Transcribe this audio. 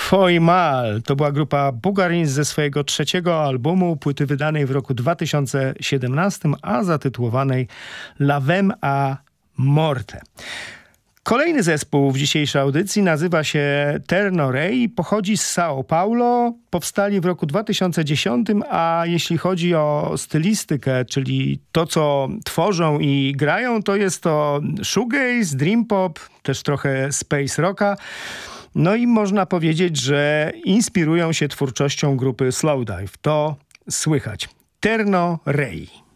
Foi Mal to była grupa Bugarins ze swojego trzeciego albumu, płyty wydanej w roku 2017, a zatytułowanej Lavem a Morte. Kolejny zespół w dzisiejszej audycji nazywa się Terno Rei i pochodzi z São Paulo. Powstali w roku 2010, a jeśli chodzi o stylistykę, czyli to, co tworzą i grają, to jest to shoegaze, dream pop, też trochę space rocka. No i można powiedzieć, że inspirują się twórczością grupy Slowdive. To słychać. Terno Rei.